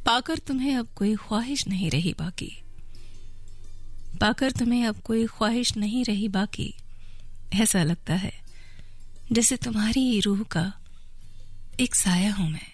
पाकर तुम्हें अब कोई ख्वाहिश नहीं रही बाकी, पाकर तुम्हें अब कोई ख्वाहिश नहीं रही बाकी। ऐसा लगता है जैसे तुम्हारी रूह का एक साया हूं मैं।